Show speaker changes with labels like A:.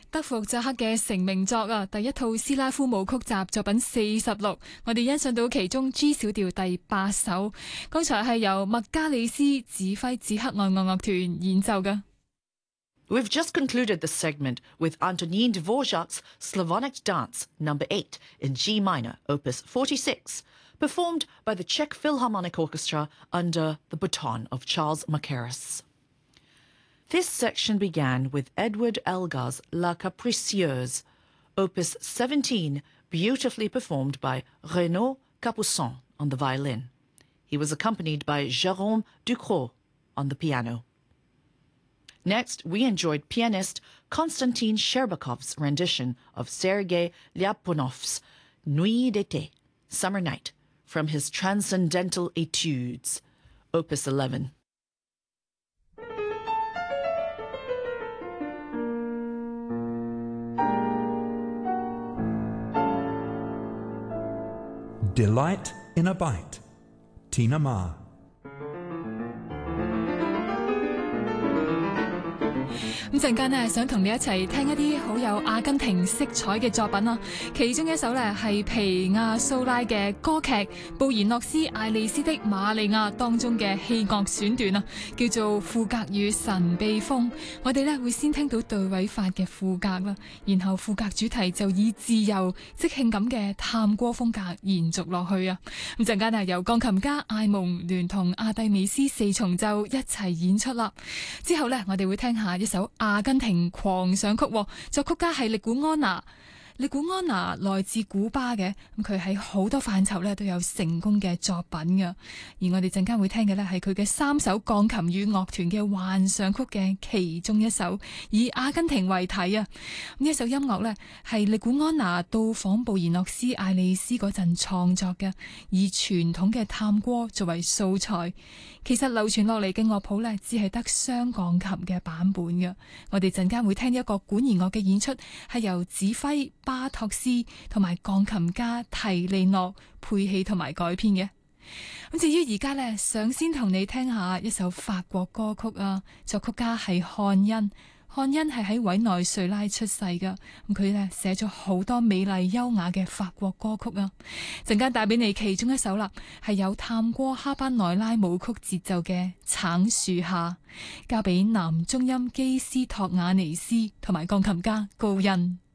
A: 德福扎克嘅成名作啊，第一套斯拉夫舞曲集作品46，我哋欣賞到其中 G 小調第8首，剛才係由麥加里斯指揮捷克愛樂樂團演奏嘅。
B: We've just concluded the segment with Antonin Dvorak's Slavonic Dance No. 8 in G minor, Opus 46, performed by the Czech Philharmonic Orchestra under the baton of Charles Mackerras. This section began with Edward Elgar's La Capricieuse, Opus 17, beautifully performed by Renaud Capuçon on the violin. He was accompanied by Jérôme Ducrot on the piano. Next, we enjoyed pianist Konstantin Sherbakov's rendition of Sergei Lyapunov's Nuit d'été, Summer Night, from his Transcendental Etudes, Opus 11.
C: Delight in a Bite, Tina Ma.
A: 咁陣間呢，想同你一齊聽一啲好有阿根廷色彩嘅作品啦。其中一首呢，係皮亞蘇拉嘅歌劇《布宜諾斯艾利斯的瑪利亞》當中嘅器樂選段啊，叫做《賦格與神秘風》。我哋呢會先聽到對位法嘅賦格啦，然後賦格主題就以自由即興咁嘅探戈風格延續落去啊。咁陣間呢，由鋼琴家艾蒙聯同阿蒂美斯四重奏一齊演出啦。之後呢，我哋會聽下一首阿根廷狂想曲，作曲家係力古安娜。力古安娜來自古巴嘅，咁佢喺好多範疇咧都有成功嘅作品嘅。而我哋陣間會聽嘅咧係佢嘅3首鋼琴與樂團嘅幻想曲嘅其中一首，以阿根廷為題啊。呢一首音樂咧係力古安娜到訪布宜諾斯艾利斯嗰陣創作嘅，以傳統嘅探戈作為素材。其實流傳落嚟嘅樂譜咧只係得雙鋼琴嘅版本嘅。我哋陣間會聽一個管弦樂嘅演出，係由指揮巴托斯同埋鋼琴家提利諾配器同埋改編嘅。咁至於而家呢，想先同你聽下一首法國歌曲啊，作曲家係漢恩。漢恩係喺委內瑞拉出世噶，咁佢呢寫咗好多美麗優雅嘅法國歌曲啊。陣間帶俾你其中一首啦，係有探戈哈巴內拉舞曲節奏嘅《橙樹下》，交俾男中音基斯托雅尼斯同埋鋼琴家高恩。